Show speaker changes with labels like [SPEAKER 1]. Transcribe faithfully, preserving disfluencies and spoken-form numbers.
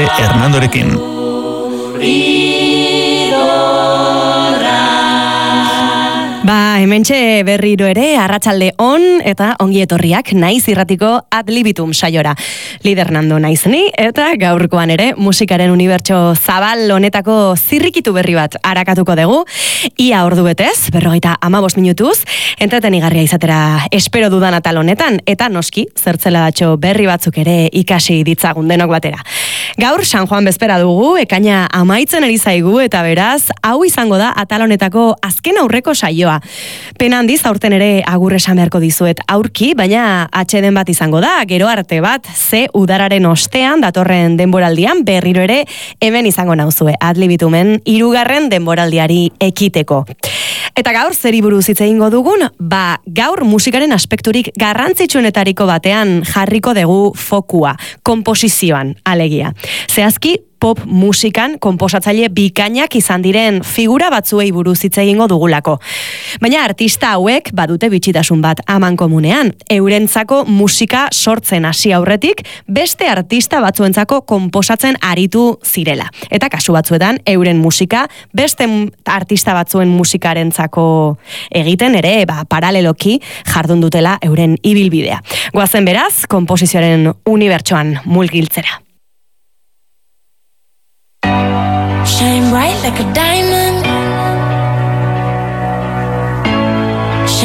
[SPEAKER 1] Hernandorekin.
[SPEAKER 2] Ba, hementxe berriro ere, arratsalde on eta ongi etorriak naiz irratiko Ad Libitum saiora. Lider Nando naiz ni, eta gaurkoan ere musikaren unibertso zabal honetako zirrikitu berri bat arakatuko dugu. Ia ordu betez, berrogeita amabost minutuz, entretenigarria izatera espero dudan atal honetan, eta noski, zertzeladatxo berri batzuk ere ikasi ditzagun denok batera. Gaur, San Juan bezpera dugu, ekaina amaitzen ari zaigu, eta beraz, hau izango da atal honetako azken aurreko saioa. Pena handiz, aurten ere agur esan beharko dizuet aurki, baina atxeden bat izango da, gero arte bat, ze udararen ostean, datorren denboraldian, berriro ere, hemen izango nauzue, Ad Libitumen hirugarren denboraldiari ekiteko. Eta gaur, zeri buruz hitz egingo dugun, ba, gaur musikaren aspekturik garrantzitsuenetariko batean jarriko dugu fokua, konposizioan, alegia. Zehazki, pop musikan konposatzaile bikainak izan diren figura batzuei buruz hitz egingo dugulako. Baina artista hauek badute bitxitasun bat aman komunean. Eurentzako musika sortzen hasi aurretik, beste artista batzuentzako konposatzen aritu zirela. Eta kasu batzuetan, euren musika, beste artista batzuen musikarentzako egiten ere, ba, paraleloki jardun dutela euren ibilbidea. Goazen beraz, konposizioaren unibertsoan mulgiltzera.
[SPEAKER 3] Shine bright like a diamond.